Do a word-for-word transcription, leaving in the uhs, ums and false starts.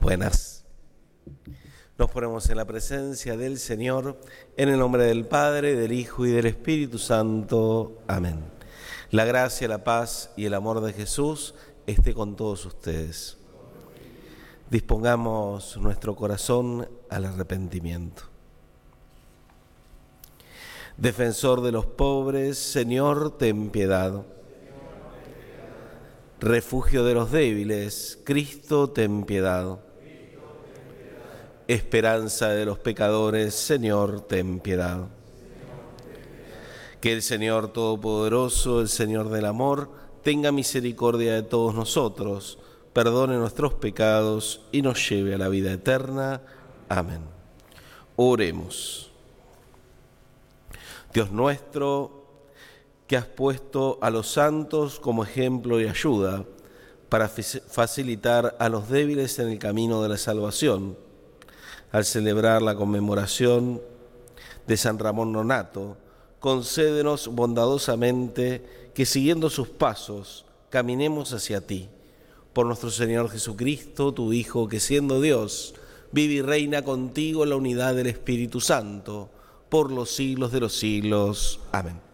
Buenas. Nos ponemos en la presencia del Señor, en el nombre del Padre, del Hijo y del Espíritu Santo. Amén. La gracia, la paz y el amor de Jesús esté con todos ustedes. Dispongamos nuestro corazón al arrepentimiento. Defensor de los pobres, Señor, ten piedad. Refugio de los débiles, Cristo, ten piedad. Esperanza de los pecadores, Señor, ten piedad. Que el Señor Todopoderoso, el Señor del amor, tenga misericordia de todos nosotros, perdone nuestros pecados y nos lleve a la vida eterna. Amén. Oremos. Dios nuestro, que has puesto a los santos como ejemplo y ayuda para facilitar a los débiles en el camino de la salvación, al celebrar la conmemoración de San Ramón Nonnato, concédenos bondadosamente que, siguiendo sus pasos, caminemos hacia ti. Por nuestro Señor Jesucristo, tu Hijo, que siendo Dios, vive y reina contigo en la unidad del Espíritu Santo, por los siglos de los siglos. Amén.